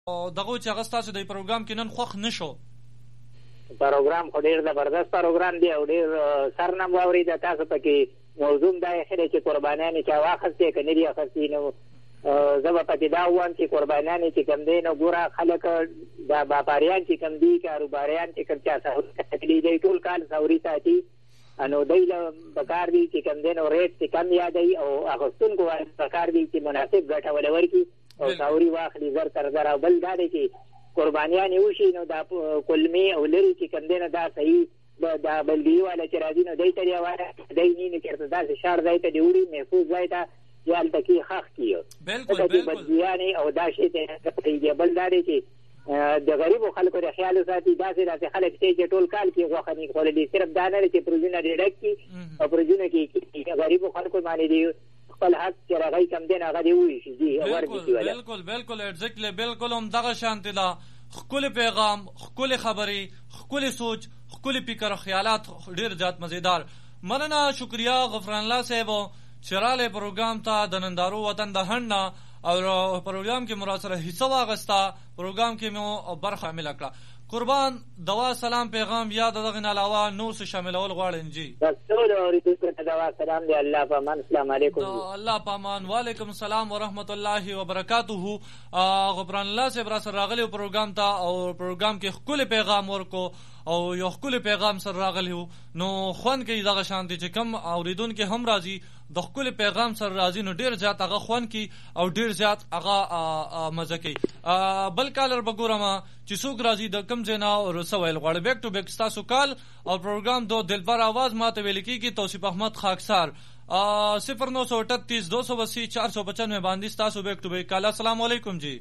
دغه چې هغه ستاسو د پروګرام کې نن خوښ نشو. پروګرام خو ډېر زبردست پروګرام دی او ډېر سرنم واورېده. تاسو پکې موضوع دا یې ښه دی چې قربانیانې چا واخیستې که نه دي اخیستي. نو زه به پکې دا ووایم چې قربانیانې چې کوم دی نو ګوره خلک دا باپاریان چې کوم دي کاروباریان چې کوم چا سهوري ساتلي دی ټول کال سهوري ساتي نو دوی له پکار دي چې کوم دی نو ریټ چې کم یادوي او اخیستونکو پکار دي چې مناسب ګټه ونه ورکړي او سهوري واخلي زر تر زر. او بل دا دی چې قربانیانې وشي نو دا کلمې او لرې چې کوم دی نو دا صحیح دا بلدیي والا چې راځي نو دی ته دې وایه دی نه نو چېرته داسې شار ځای ته دې وړي محفوظ ځای ته یا هلته کې ښخ کړي. ځکه چې بلدیانې او دا شی ته نه پوهېږي. بل دا دی چې د غریبو خلکو د خیال وساتي. داسې خلک شته چې ټول کال کې غوښه نه خوړلي. صرف دا نه دی چې پروژونه دې ډک کړي او پروژونه کې غریبو خلکو باندې دې خپل حق چې هغه کم دی هغه دې وویشي دي ورکړي. بالکل بالکل ایگزیکټلی بالکل همدغه شانتې ده. ښکلی پیغام، ښکلې خبرې، ښکلی سوچ، ښکلی فکر، خیالات ډېر زیات مزیدار. مننه، شکریه غفران الله صاحب چې راغلی پروګرام ته د نندارو وطن د هند نه او پروګرام کې مو راسره حصه واخیسته، پروګرام کې مو برخه عمله کړه. قربان دوا سلام پیغام یا دغه نه علاوه نور څه شاملول غواړئ؟ جی بس ټول اوریدونکو ته دوا سلام دی. الله په امان. السلام علیکم. الله په امان. وعلیکم السلام ورحمت الله وبرکاته. غفران الله صاحب را سره راغلی پروګرام ته او پروګرام کې ښکلی پیغام ورکو او یو ښکلی پیغام سره راغلی وو. نو خوند کوي دغه شانتې چې کم اوریدونکي هم راځي د ښکلي پیغام سره راځي نو ډېر زیات هغه خوند کوي او ډېر زیات هغه مزه کوي. بل کالر به ګورم چې څوک راځي د کوم ځای نه او څه ویل غواړي. بیک ټو بیک ستاسو کال او پروګرام دو دلبر آواز ماته ویل کېږي. توصیف احمد خاکسار 0938 280 495 باندې ستاسو بیک ټو بیک کال. السلام علیکم. جی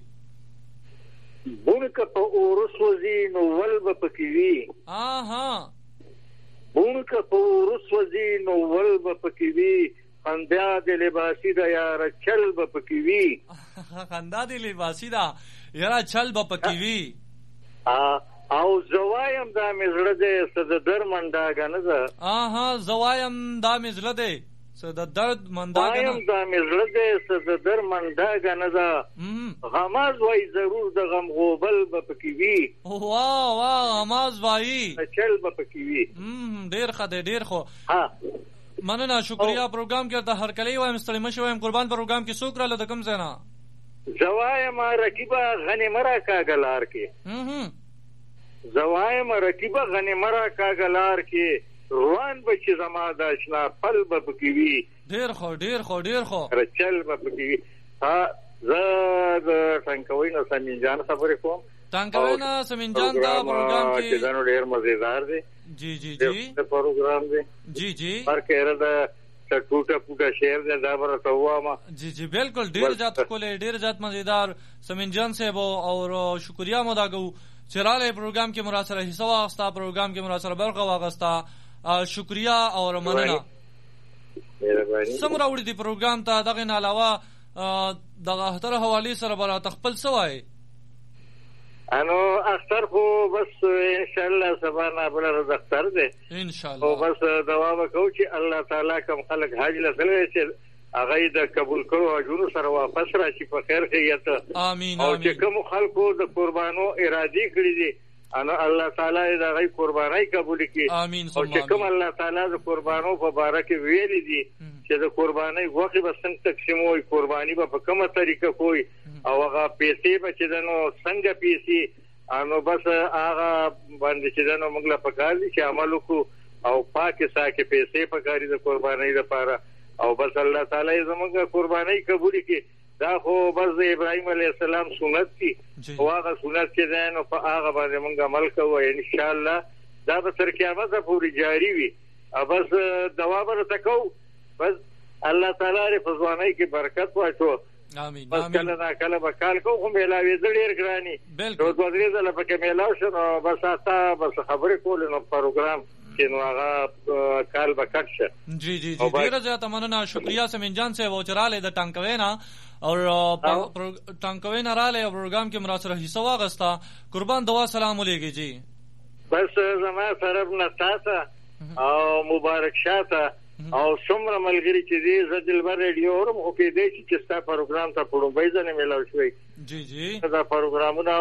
بونکه په اورس وزي نو ول به پکې وي. بونکه په اورس وزي نو ول به پکې وي. خندا د لباسي دا یاره چل به پکې وي. خندا د لباسي دا یاره چل به پکې وي. او زوایم دا مې زړه دی څه د در منډاګه نه ده. زوایم دا مې زړه دی څه د درد منډاګه نه. زوایم دا مې زړه دی څه د در منډاګه نه ده. غماز وای ضرور د غم غوبل به پکې وي. واه غماز وای چل به پکې وي. ډېر ښه دی ډېر ښه. مننه، شکریه. پروګرام کې ته هر کله وایم ستړي مه شئ. وایم قربان پروګرام کې څوک راله د کوم ځای نه؟ زوایم رقیبه غنیمه را کاږه لار کې. زوایم رقیبه غنیمه را کاږه لار کې. روان به چې زما د اشنا پل به پکې وي. ډېر ښه ډېر ښه ډېر ښه. رچل به پکې وي. زه د ټنکوي نه سمین جان خبرې کوم. ټنکوي نه سمین جان دا پروګرام کې چې دا ډېر مزیدار دی. جی جی جی پروګرام دی. جی جی هر کله دا ټوټه پوټه شعر دی دا ورته وایم. جی جی بالکل ډېر زیات ښکلی ډېر زیات مزیدار. سمین جان صاحب او شکریه مو دا کوو چې راغلی پروګرام کې مو را سره حصه واخیسته، پروګرام کې مو را سره برخه واخیسته. شکریه او مننه. څومره وړي دي پروګرام ته دغه نه علاوه دغه اختر حوالې سره به راته خپل څه وایي؟ اختر خو بس انشاءالله سبا نه بله ورځ اختر دی انشاءالله. او بس دعا به کوو چې الله تعالی کوم خلک حج له تللی چې هغه یې د قبول کړو حجونو سره واپس راشي په خیر خیریت. امین. او چې کومو خلکو د قربانو ارادې کړي دي الله تعالی د هغوی قربانۍ قبول کړي. امین. او چې کوم الله تعالی د قربانو په باره کې ویلي دي چې د قربانۍ غوښې به څنګه تقسیموي، قرباني به په کومه طریقه کوي او هغه پیسې به چې ده نو څنګه پیسې نو بس هغه باندې چې ده نو موږ له پکار دي چې عمل وکړو او پاکې ساکې پیسې پکار دي د قربانۍ لپاره. او بس الله تعالی زموږ قربانۍ قبول کړي. دا خو بس د ابراهیم علیه السلام سنت دي او هغه سنت چې دی نو په هغه باندې موږ عمل کوو. انشاءالله دا به تر قیامته پورې جاري وي. بس دعا به راته کوو بس الله تعالی په ځوانۍ کې برکت واچو. امین. بس کله نا کله به کال کوو خو میلاوېدل ډېر ګرانې نو دوه درې ځله پکې میلاو شو نو بس تا بس خبرې کولې نو پروګرام چې نو هغه کال به کټ شه. جی جی جی ډېره زیاته مننه. شکریه سمین جان صاحب چې راغلی د ټانکوي نه او ټانکوي نه راغلی او پروګرام کې مو را سره حصه واخیسته. قربان دوا سلام علیکم. جی بس زما طرف نه تا ته او مبارک شاه ته او څومره ملګري چې دې زه دلبر ریډیو اورم خو کېدای شي چې ستا پروګرام ته په لومړۍ ځل ملاو شوی جی جی دا پروګرامونه